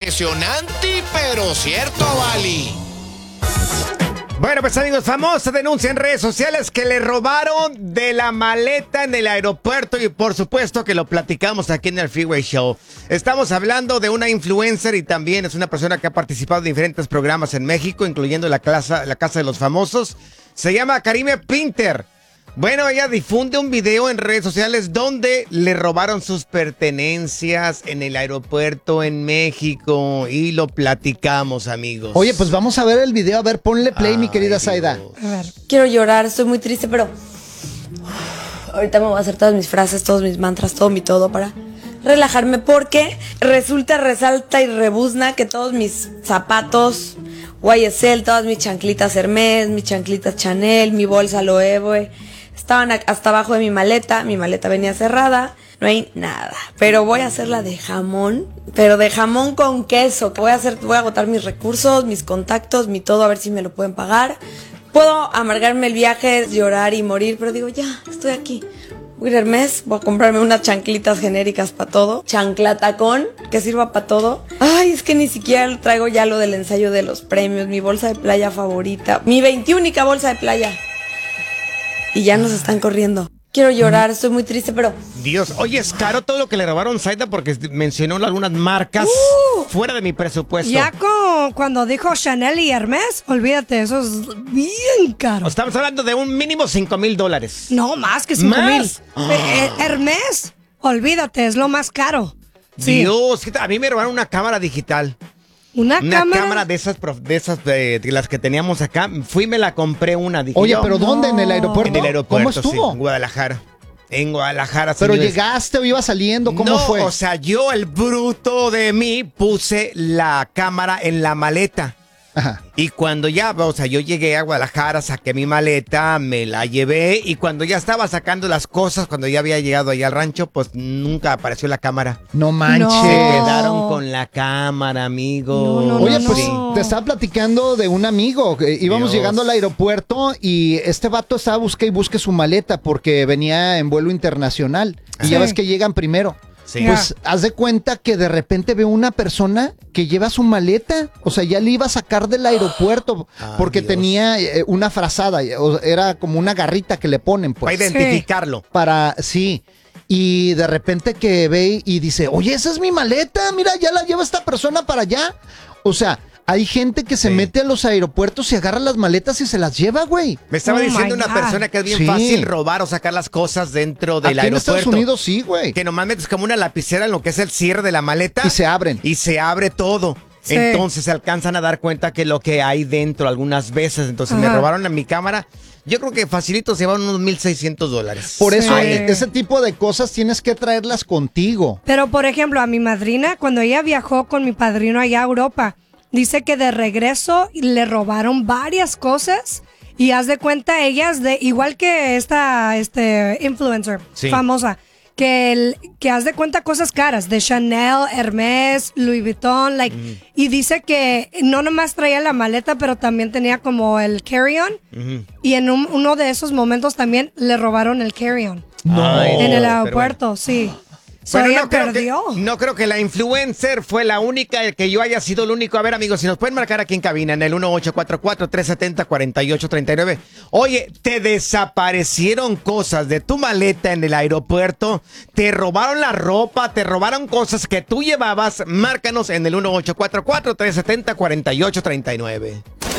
Impresionante, pero cierto, Vali. Bueno, pues amigos, famosa denuncia en redes sociales que le robaron de la maleta en el aeropuerto y por supuesto que lo platicamos aquí en el Freeway Show. Estamos hablando de una influencer y también es una persona que ha participado en diferentes programas en México, incluyendo la Casa de los Famosos. Se llama Karime Pinter. Bueno, ella difunde un video en redes sociales donde le robaron sus pertenencias en el aeropuerto en México y lo platicamos, amigos. Oye, pues vamos a ver el video, a ver, ponle play, mi querida Zaida. A ver. Quiero llorar, estoy muy triste, pero ahorita me voy a hacer todas mis frases, todos mis mantras, todo mi todo para relajarme porque resalta y rebuzna que todos mis zapatos YSL, todas mis chanclitas Hermès, mis chanclitas Chanel, mi bolsa Loewe estaban hasta abajo de mi maleta venía cerrada, no hay nada, pero voy a hacerla de jamón, pero de jamón con queso, voy a agotar mis recursos, mis contactos, mi todo, a ver si me lo pueden pagar, puedo amargarme el viaje, llorar y morir, pero digo ya, estoy aquí, voy a ir a Hermès, voy a comprarme unas chanclitas genéricas para todo, chanclatacón, que sirva para todo, ay, es que ni siquiera traigo ya lo del ensayo de los premios, mi bolsa de playa favorita, mi 21ª bolsa de playa. Y ya nos están corriendo. Quiero llorar, estoy muy triste, pero... Dios, oye, es caro todo lo que le robaron Zaida porque mencionó algunas marcas fuera de mi presupuesto. Ya cuando dijo Chanel y Hermès, olvídate, eso es bien caro. Estamos hablando de un mínimo $5,000. No, más que 5,000. Hermès, olvídate, es lo más caro. Sí. Dios, a mí me robaron una cámara digital. Una cámara de esas de las que teníamos acá. Fui y me la compré una. Dije, oye, ¿pero dónde? ¿En el aeropuerto? En el aeropuerto, ¿Cómo estuvo? Sí, en Guadalajara. En Guadalajara. ¿Pero señores, llegaste o ibas saliendo? ¿Cómo fue? O sea, yo, el bruto de mí, puse la cámara en la maleta. Ajá. Y cuando ya, o sea, yo llegué a Guadalajara, saqué mi maleta, me la llevé y cuando ya estaba sacando las cosas, cuando ya había llegado allá al rancho, pues nunca apareció la cámara. No manches. No. Se quedaron con la cámara, amigo. Oye, pues Sí. te estaba platicando de un amigo. Íbamos Dios. llegando al aeropuerto y este vato estaba busque y busque su maleta porque venía en vuelo internacional. Y Sí. ya ves que llegan primero. Sí. Pues haz de cuenta que de repente veo una persona que lleva su maleta. O sea, ya le iba a sacar del aeropuerto porque Dios. tenía una frazada. Era como una garrita que le ponen, Para pues. identificarlo. Sí. Y de repente que ve y dice, oye, esa es mi maleta. Mira, ya la lleva esta persona para allá. O sea, hay gente que se mete a los aeropuertos y agarra las maletas y se las lleva, güey. Me estaba Oh diciendo my una God. persona que es bien Sí. fácil robar o sacar las cosas dentro del Aquí en aeropuerto. Estados Unidos sí, güey. Que nomás metes como una lapicera en lo que es el cierre de la maleta. Y se abren. Y se abre todo. Sí. Entonces se alcanzan a dar cuenta que lo que hay dentro algunas veces. Entonces me Ajá. robaron a mi cámara. Yo creo que facilito se llevaron unos $1,600. Por eso Sí. ese tipo de cosas tienes que traerlas contigo. Pero, por ejemplo, a mi madrina, cuando ella viajó con mi padrino allá a Europa, dice que de regreso le robaron varias cosas y haz de cuenta ellas, igual que esta influencer Sí. famosa, que haz de cuenta cosas caras, de Chanel, Hermès, Louis Vuitton, y dice que no nomás traía la maleta, pero también tenía como el carry-on, y en uno de esos momentos también le robaron el carry-on. Ay, En el Dios, aeropuerto, sí. So Bueno, ella no creo, perdió. no creo que la influencer fue la única, el que yo haya sido el único. A ver, amigos, si nos pueden marcar aquí en cabina en el 1844-370-4839. Oye, te desaparecieron cosas de tu maleta en el aeropuerto, te robaron la ropa, te robaron cosas que tú llevabas. Márcanos en el 1844-370-4839.